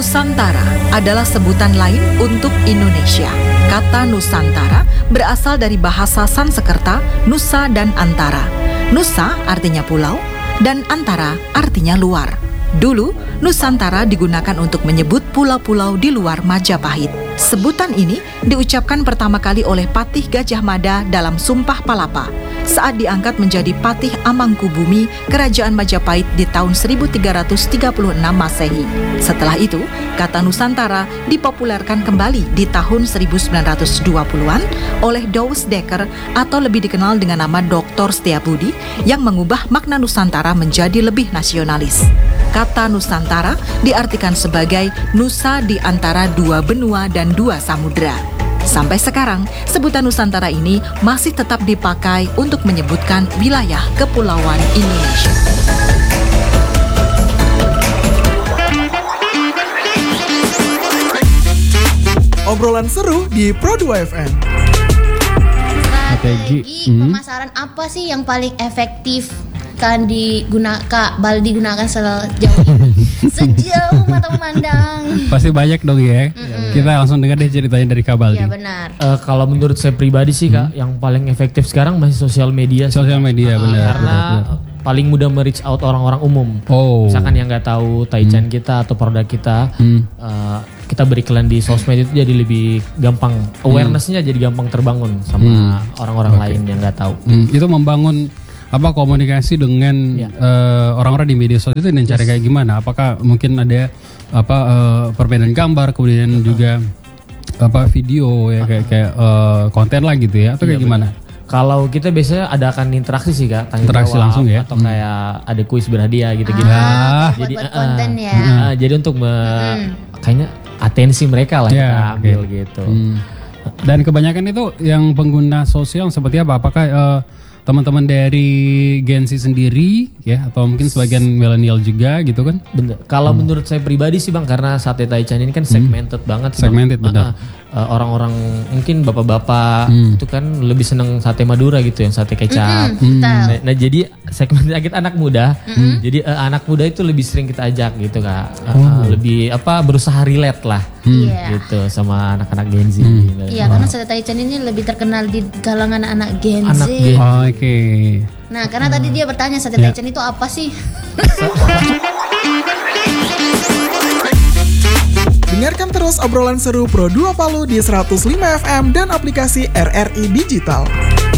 Nusantara adalah sebutan lain untuk Indonesia. Kata Nusantara berasal dari bahasa Sanskerta Nusa dan Antara. Nusa artinya pulau dan Antara artinya luar. Dulu, Nusantara digunakan untuk menyebut pulau-pulau di luar Majapahit. Sebutan ini diucapkan pertama kali oleh Patih Gajah Mada dalam Sumpah Palapa saat diangkat menjadi Patih Amangkubumi Kerajaan Majapahit di tahun 1336 Masehi. Setelah itu, kata Nusantara dipopulerkan kembali di tahun 1920-an oleh Douwe Dekker atau lebih dikenal dengan nama Dr. Setiabudi yang mengubah makna Nusantara menjadi lebih nasionalis. Kata Nusantara diartikan sebagai Nusa di antara dua benua dan dua samudera. Sampai sekarang, sebutan Nusantara ini masih tetap dipakai untuk menyebutkan wilayah kepulauan Indonesia. Obrolan seru di Pro 2 FM. Strategi pemasaran apa sih yang paling efektif kan digunakan sejauh ini? Sejauh mata memandang. Pasti banyak dong ya. Kita langsung dengar deh ceritanya dari Kak Baldi. Iya benar. Kalau menurut saya pribadi sih Kak, yang paling efektif sekarang masih sosial media. Sosial media benar. Karena paling mudah me-reach out orang-orang umum. Misalkan yang nggak tahu Taichan kita atau produk kita, kita beriklan di sosmed itu jadi lebih gampang, awareness-nya jadi gampang terbangun sama orang-orang lain yang nggak tahu. Itu membangun komunikasi dengan orang-orang di media sosial itu dengan cara kayak gimana? Apakah mungkin ada perbedaan gambar, kemudian juga video ya kayak konten lah gitu ya, atau kayak gimana? Kalau kita biasanya adakan interaksi sih Kak, interaksi langsung ya, atau kayak ada kuis berhadiah gitu-gitu. Jadi buat konten ya. Jadi untuk kayaknya atensi mereka lah kita ambil gitu. Dan kebanyakan itu yang pengguna sosial seperti apa? Apakah teman-teman dari Gen Z sendiri ya, atau mungkin sebagian milenial juga gitu kan? Bener. Kalau menurut saya pribadi sih Bang, karena sate Taichan ini kan segmented banget sih. Segmented benar. Orang-orang mungkin bapak-bapak itu kan lebih seneng sate Madura gitu, yang sate kecap. Nah jadi segmen kita anak muda, jadi anak muda itu lebih sering kita ajak gitu Kak. Lebih berusaha relate lah gitu sama anak-anak Gen Z. Iya, karena sate Taichan ini lebih terkenal di kalangan anak Gen Z. Oke. Nah, karena tadi dia bertanya sate Taichan itu apa sih? Dengarkan terus obrolan seru Pro 2 Palu di 105 FM dan aplikasi RRI Digital.